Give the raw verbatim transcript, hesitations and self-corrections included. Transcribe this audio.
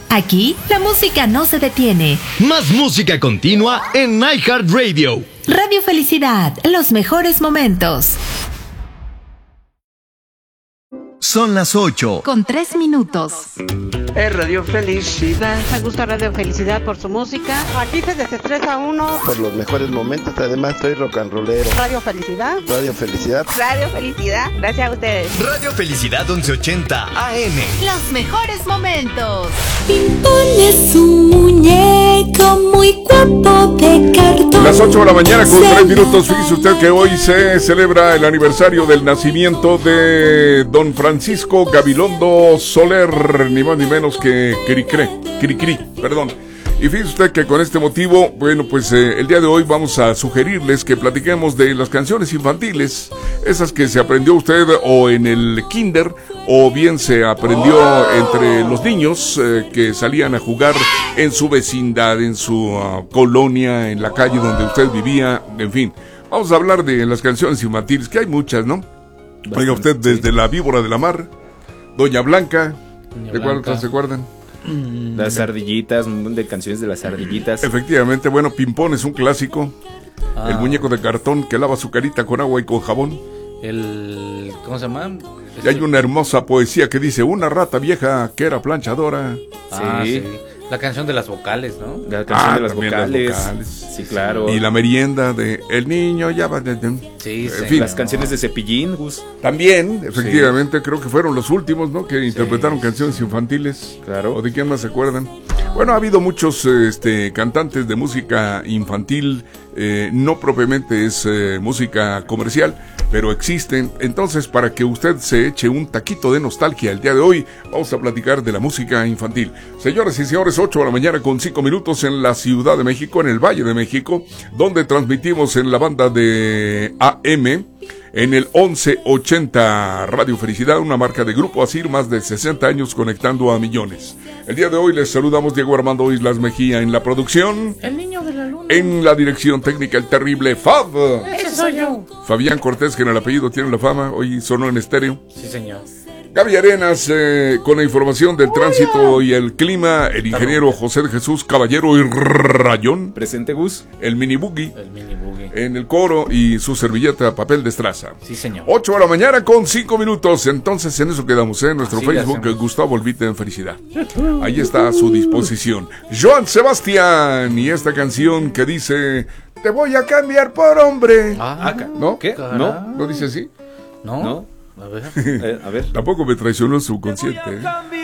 Aquí, la música no se detiene. Más música continua en iHeartRadio. Radio Felicidad, los mejores momentos. Son las ocho. Con tres minutos. Es Radio Felicidad. Me gusta Radio Felicidad por su música. Aquí se desestresa uno. Por los mejores momentos, además soy rock and rollero. Radio Felicidad. Radio Felicidad. Radio Felicidad, gracias a ustedes. Radio Felicidad once ochenta A M. Los mejores momentos. Pimpón es un muñeco muy guapo de cartón. Las ocho de la mañana con tres minutos. Fíjese usted que hoy se celebra el aniversario del nacimiento de don Francisco Gabilondo Soler, ni más ni menos que Cricré, Cricri, perdón. Y fíjese usted que con este motivo, bueno, pues eh, el día de hoy vamos a sugerirles que platiquemos de las canciones infantiles, esas que se aprendió usted o en el kinder, o bien se aprendió entre los niños eh, que salían a jugar en su vecindad, en su uh, colonia, en la calle donde usted vivía, en fin. Vamos a hablar de las canciones infantiles, que hay muchas, ¿no? Oiga usted, desde La Víbora de la Mar, Doña Blanca, Doña ¿de cuál se acuerdan? Las ardillitas, de canciones de las ardillitas. Efectivamente, bueno, Pimpón es un clásico. Ah. El muñeco de cartón que lava su carita con agua y con jabón. El... ¿Cómo se llama? Y hay una hermosa poesía que dice: una rata vieja que era planchadora. Ah, sí. sí. La canción de las vocales, ¿no? La canción ah, de las vocales. las vocales. Sí, claro. Y la merienda de El niño ya va... De, de, sí, sí. En fin. Las canciones de Cepillín, Gus. También, efectivamente, sí. Creo que fueron los últimos, ¿no? Que interpretaron sí. canciones infantiles. Claro. ¿O de quién más se acuerdan? Bueno, ha habido muchos este, cantantes de música infantil. Eh, no propiamente es eh, música comercial, pero existen. Entonces, para que usted se eche un taquito de nostalgia el día de hoy, vamos a platicar de la música infantil. Señoras y señores, ocho de la mañana con cinco minutos en la Ciudad de México, en el Valle de México, donde transmitimos en la banda de A M, en el once ochenta Radio Felicidad, una marca de Grupo Asir, más de sesenta años conectando a millones. El día de hoy les saludamos Diego Armando Islas Mejía en la producción. El niño de la luna. En la dirección técnica, el terrible Fab. Ese soy yo. Fabián Cortés, que en el apellido tiene la fama, hoy sonó en estéreo. Sí, señor. Gaby Arenas, eh, con la información del tránsito y el clima, el ingeniero José de Jesús Caballero y Rayón. Presente, Gus. El mini boogie. El mini boogie. En el coro y su servilleta papel de estraza. Sí, señor. ocho de la mañana con cinco minutos. Entonces en eso quedamos, ¿eh? En nuestro Así Facebook, Gustavo Olvite en Felicidad. Ahí está a su disposición. Joan Sebastián y esta canción que dice: te voy a cambiar por hombre. Ah, ¿no? ¿Qué? Cara. ¿No? ¿No dice así? No. ¿No? A ver. Eh, a ver. Tampoco me traicionó el subconsciente, ¿eh?